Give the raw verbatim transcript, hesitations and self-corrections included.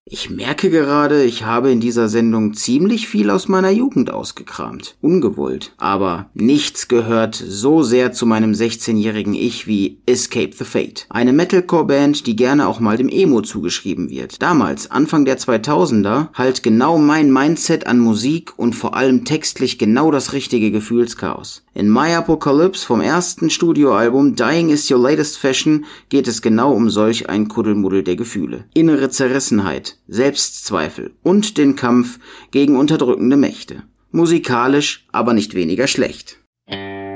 Ich merke gerade, ich habe in dieser Sendung ziemlich viel aus meiner Jugend ausgekramt. Ungewollt. Aber nichts gehört so sehr zu meinem sechzehnjährigen Ich wie Escape the Fate. Eine Metalcore-Band, die gerne auch mal dem Emo zugeschrieben wird. Damals, Anfang der zweitausender, halt genau mein Mindset an Musik und vor allem textlich genau das richtige Gefühlschaos. In My Apocalypse vom ersten Studioalbum Dying is Your Latest Fashion geht es genau um solch ein Kuddelmuddel der Gefühle. Innere Zerrissenheit, Selbstzweifel und den Kampf gegen unterdrückende Mächte. Musikalisch, aber nicht weniger schlecht.